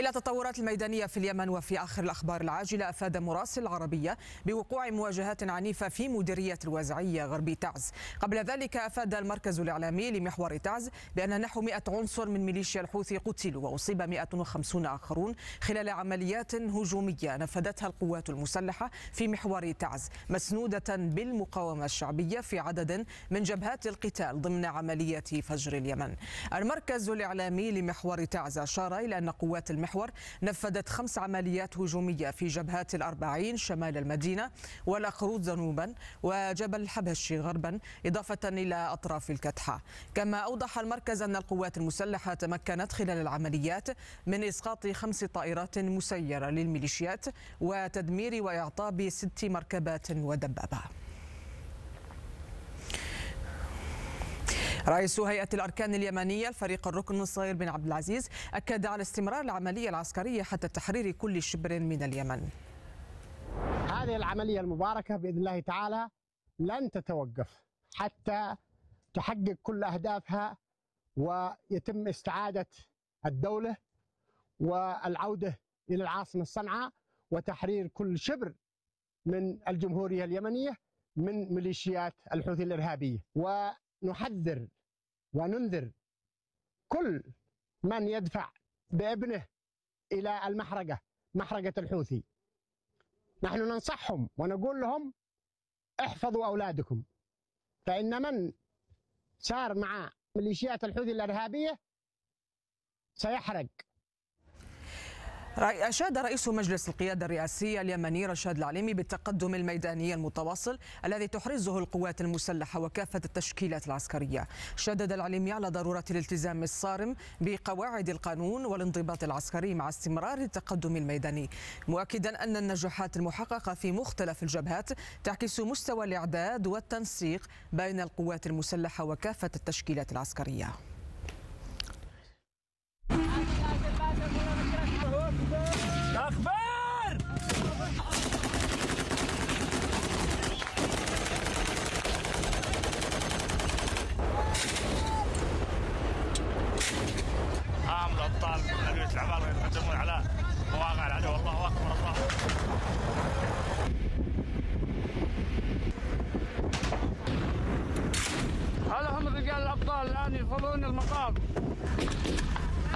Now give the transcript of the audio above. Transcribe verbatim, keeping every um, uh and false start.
إلى التطورات الميدانية في اليمن. وفي آخر الأخبار العاجلة، أفاد مراسل العربية بوقوع مواجهات عنيفة في مديرية الوازعية غربي تعز. قبل ذلك أفاد المركز الإعلامي لمحور تعز بأن نحو مئة عنصر من ميليشيا الحوثي قتلوا، وأصيب مئة وخمسين آخرون خلال عمليات هجومية نفذتها القوات المسلحة في محور تعز، مسنودة بالمقاومة الشعبية في عدد من جبهات القتال ضمن عملية فجر اليمن. المركز الإعلامي لمحور تعز أشار إلى أن قوات المحور نفذت خمس عمليات هجومية في جبهات الأربعين شمال المدينة والأقروض جنوبا وجبل الحبشي غربا، إضافة إلى أطراف الكتحة. كما أوضح المركز أن القوات المسلحة تمكنت خلال العمليات من إسقاط خمس طائرات مسيرة للميليشيات وتدمير وإعطاب ست مركبات ودبابة. رئيس هيئة الأركان اليمنية الفريق الركن صهير بن عبد العزيز أكد على استمرار العملية العسكرية حتى تحرير كل شبر من اليمن. هذه العملية المباركة بإذن الله تعالى لن تتوقف حتى تحقق كل أهدافها ويتم استعادة الدولة والعودة إلى العاصمة صنعاء وتحرير كل شبر من الجمهورية اليمنية من ميليشيات الحوثي الإرهابية. ونحذر وننذر كل من يدفع بابنه إلى المحرقة، محرقة الحوثي. نحن ننصحهم ونقول لهم احفظوا أولادكم، فإن من سار مع ميليشيات الحوثي الإرهابية سيحرق. أشاد رئيس مجلس القيادة الرئاسي اليمني رشاد العليمي بالتقدم الميداني المتواصل الذي تحرزه القوات المسلحة وكافة التشكيلات العسكرية. شدد العليمي على ضرورة الالتزام الصارم بقواعد القانون والانضباط العسكري مع استمرار التقدم الميداني، مؤكدا أن النجاحات المحققة في مختلف الجبهات تعكس مستوى الإعداد والتنسيق بين القوات المسلحة وكافة التشكيلات العسكرية. أخبار أهم الأبطال أبية الأعمال يقدمون على مواقع العدو. الله أكبر. الله هذا هم الرجال الأبطال الآن يدخلون المقام.